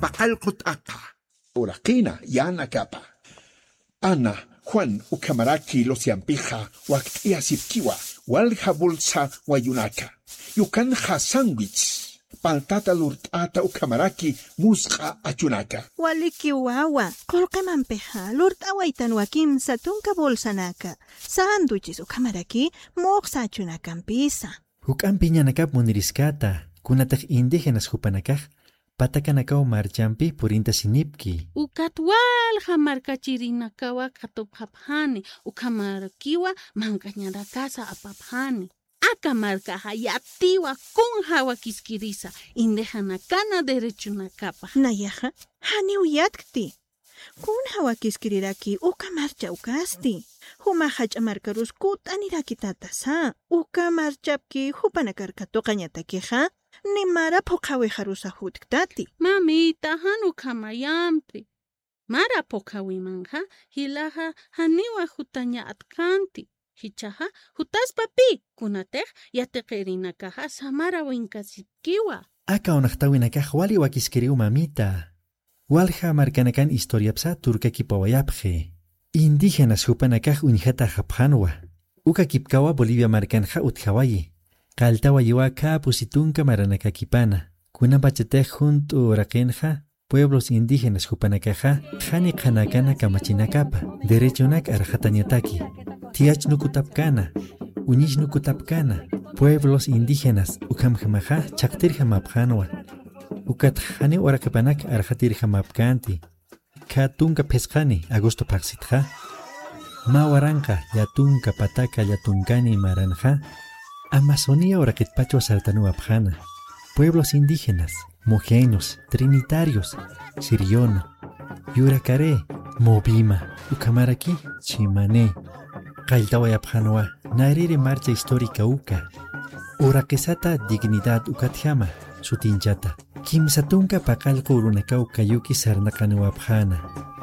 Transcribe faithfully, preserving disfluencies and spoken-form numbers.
paqalqut aqa. Uraqina yana kapa. Ana, Juan ukamaraki losiampija waktia sipkiwa walja bolsa wayunaka. Yukanja sandwich. Paltata lurtata ukamaraki musqa achunaka. Waliki wawa, kolqemanpeja lurtawaitan wakim satunka bolsanaka. Sándwiches ukamaraki moqsa achunakanpisa. Hukampi ñanakap muniriskata, kunataj indígenas hupanakaj, patakanakaw marchampi purinta sinipki. Ukatwal hamarkachirinakawa katophaphani, ukamarakiwa mankañarakasa apaphani. Akamarka hayatiwa kun hawa kiskirisa, indejanakana derechunakapa. Nayaja, hani uyatkti. Kun hawa kiskiriraki ukamarcha ukasti. Huma hachamarkarus kutaniraki tatasa. Ukamarchapki hupanakarkato kañatakeja. Nimara pokawejarusa hutkati. Mamita hanu kamayampi. Mara pokawimanja hilaja haniwa hutaña atkanti. Hichaja hutas papi kunatej yateqerinakaja samara winkasipkiwa. Aka onaqtawinakaj wali wakiskiriu mamita. Walja markanakan historiapsa turkakipawayapje. Indígenas hupanakaj unjata japjanwa. Uka kipkawa Bolivia markanja utjawayi. Qaltawa yiwaka pusitunka maranakakipana. Kunapachetej junto rakenja pueblos indígenas hupanakaja jani qhanakana kamachinakapa. Derechonak arjatañataki. Tiach nukutapkana. Unish nukutapkana. Pueblos indígenas ukamjamaja chaktirja mapjanwa. Ukat jani orakapanak arjatirja mapkanti. Katunka pesqani agosto paksitja. Mawaranka yatunka pataka yatunkani maranja. Amazonía orakitpacho saltanua pjana. Pueblos indígenas, mojeños, trinitarios, siriono, yuracare, movima, ukamaraki, chimane. Qaltawaya pjanua, narire marcha histórica uka. Orakesata dignidad ukatjama, sutinchata. Kimsatunka paqalko urunakau kayuki sarnakanua pjana.